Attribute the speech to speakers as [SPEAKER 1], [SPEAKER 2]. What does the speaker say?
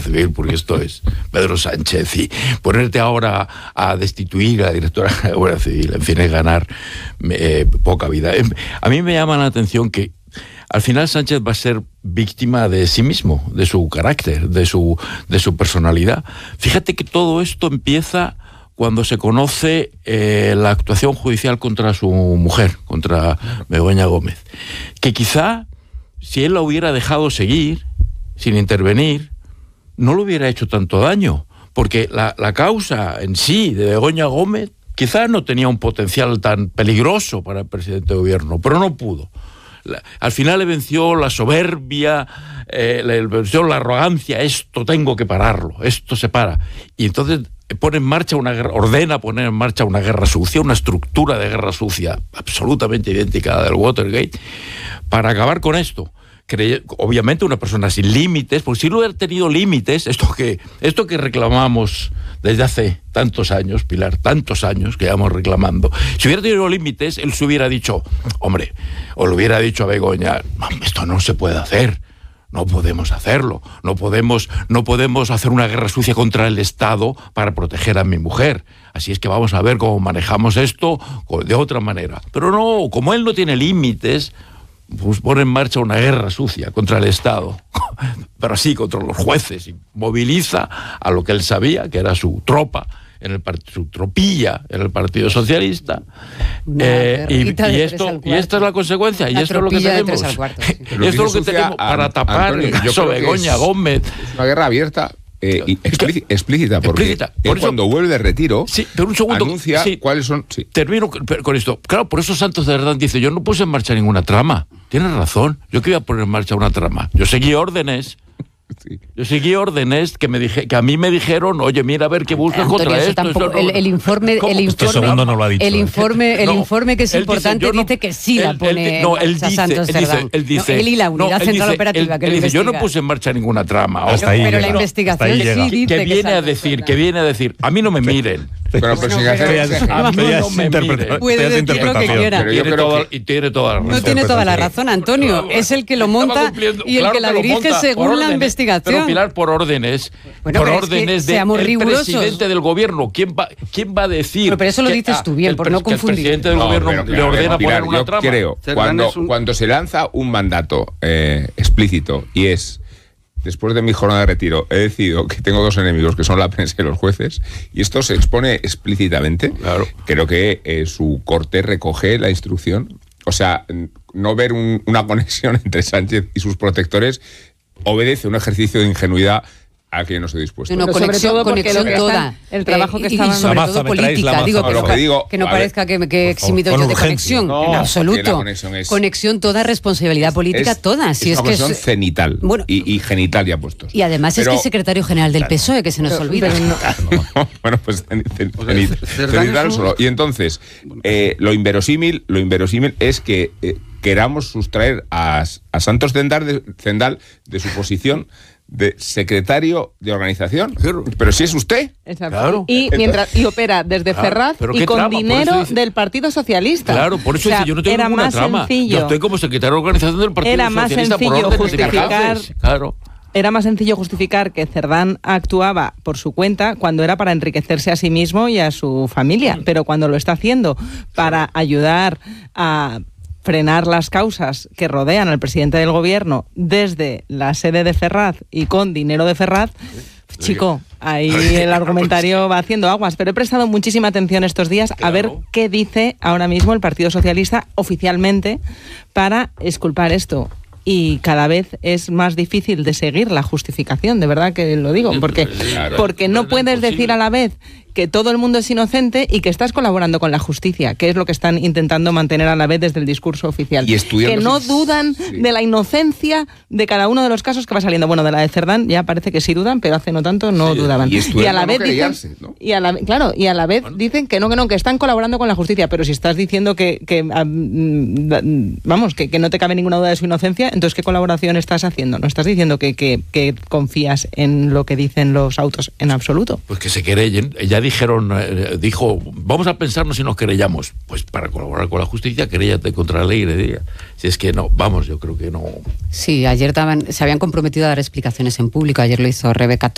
[SPEAKER 1] Civil, porque esto es Pedro Sánchez, y ponerte ahora a destituir a la directora de la Guardia Civil, en fin, es ganar poca vida. A mí me llama la atención que al final Sánchez va a ser víctima de sí mismo, de su carácter, de su personalidad. Fíjate que todo esto empieza cuando se conoce la actuación judicial contra su mujer, contra Begoña Gómez, que quizá si él la hubiera dejado seguir, sin intervenir, no le hubiera hecho tanto daño, porque la causa en sí de Begoña Gómez quizá no tenía un potencial tan peligroso para el presidente de gobierno, pero no pudo. Al final le venció la soberbia, le venció la arrogancia, esto tengo que pararlo, esto se para. Y entonces ordena poner en marcha una guerra sucia, una estructura de guerra sucia absolutamente idéntica a la del Watergate, para acabar con esto. Obviamente una persona sin límites, porque si no hubiera tenido límites, esto que reclamamos desde hace tantos años, Pilar, tantos años que llevamos reclamando, si hubiera tenido límites, él se hubiera dicho, hombre, o le hubiera dicho a Begoña, esto no se puede hacer, no podemos hacerlo, no podemos hacer una guerra sucia contra el Estado para proteger a mi mujer, así es que vamos a ver cómo manejamos esto de otra manera. Pero no, como él no tiene límites, pues pone en marcha una guerra sucia contra el Estado, pero así contra los jueces, y moviliza a lo que él sabía que era su tropa, su tropilla en el Partido Socialista, y esta es la consecuencia, y esto es lo que tenemos, y esto es lo que tenemos para tapar el caso Begoña Gómez.
[SPEAKER 2] Es una guerra abierta. Explícita, porque él cuando vuelve de retiro,
[SPEAKER 1] pero un segundo,
[SPEAKER 2] anuncia cuáles son...
[SPEAKER 1] Termino con esto. Claro, por eso Santos de Cerdán dice, yo no puse en marcha ninguna trama. Tienes razón, yo que iba a poner en marcha una trama. Yo seguí órdenes. Yo seguí órdenes que a mí me dijeron, oye, mira a ver qué buscas contra esto.
[SPEAKER 3] El informe
[SPEAKER 4] no lo ha dicho.
[SPEAKER 3] El informe que es importante dice que sí la pone Santos Cerdán. Él y la Unidad Central Operativa que lo investiga.
[SPEAKER 1] Yo no puse en marcha ninguna trama.
[SPEAKER 3] Pero la investigación sí dice
[SPEAKER 1] que viene a decir, a mí no me miren.
[SPEAKER 2] Pero
[SPEAKER 3] puede decir lo que quiera.
[SPEAKER 1] Y tiene toda la razón.
[SPEAKER 3] No tiene toda la razón, Antonio. Es el que lo monta y el que la dirige según la investigación.
[SPEAKER 1] Pero Pilar, por órdenes del presidente del gobierno. ¿Quién va a decir?
[SPEAKER 3] Pero eso lo dices tú bien, por no confundir.
[SPEAKER 1] El presidente del gobierno le ordena poner una trama.
[SPEAKER 2] Yo creo, cuando se lanza un mandato explícito y es... Después de mi jornada de retiro he decidido que tengo dos enemigos, que son la prensa y los jueces, y esto se expone explícitamente. Claro. Creo que su corte recoge la instrucción. O sea, no ver una conexión entre Sánchez y sus protectores obedece un ejercicio de ingenuidad al que yo no estoy dispuesto.
[SPEAKER 3] No, conexión toda.
[SPEAKER 5] El trabajo que
[SPEAKER 3] estaban... Y sobre todo política. Que no parezca que eximito yo de conexión.
[SPEAKER 2] No,
[SPEAKER 3] en absoluto.
[SPEAKER 2] Conexión
[SPEAKER 3] toda, responsabilidad política toda.
[SPEAKER 2] Es una conexión cenital. Bueno, y genital ya puestos.
[SPEAKER 3] Y además es que es secretario general del PSOE, que se nos olvida.
[SPEAKER 2] Bueno, pues cenital solo. Y entonces, lo inverosímil es que queramos sustraer a Santos Cendal de su posición de secretario de organización. Pero si es usted.
[SPEAKER 5] Claro. Y opera desde Ferraz y con dinero del Partido Socialista.
[SPEAKER 1] Claro, por eso dice, yo no tengo ninguna trama. Yo estoy como secretario de organización del Partido Socialista por orden de Cajales. Claro.
[SPEAKER 5] Era más sencillo justificar que Cerdán actuaba por su cuenta cuando era para enriquecerse a sí mismo y a su familia, pero cuando lo está haciendo para ayudar a frenar las causas que rodean al presidente del gobierno desde la sede de Ferraz y con dinero de Ferraz, chico, ahí el argumentario va haciendo aguas. Pero he prestado muchísima atención estos días a ver qué dice ahora mismo el Partido Socialista oficialmente para exculpar esto. Y cada vez es más difícil de seguir la justificación, de verdad que lo digo, porque no puedes decir a la vez que todo el mundo es inocente y que estás colaborando con la justicia, que es lo que están intentando mantener a la vez desde el discurso oficial. Que no dudan de la inocencia de cada uno de los casos que va saliendo. Bueno, de la de Cerdán ya parece que sí dudan, pero hace no tanto no dudaban.
[SPEAKER 2] Y a la vez
[SPEAKER 5] dicen, y a la vez dicen que no, que están colaborando con la justicia, pero si estás diciendo que no te cabe ninguna duda de su inocencia, entonces ¿qué colaboración estás haciendo? No estás diciendo que confías en lo que dicen los autos en absoluto.
[SPEAKER 1] Pues que se querellen. Ya dijo, vamos a pensarnos si nos querellamos. Pues para colaborar con la justicia, queréllate contra la ley, le diría. Si es que no, yo creo que no.
[SPEAKER 3] Sí, ayer se habían comprometido a dar explicaciones en público, ayer lo hizo Rebeca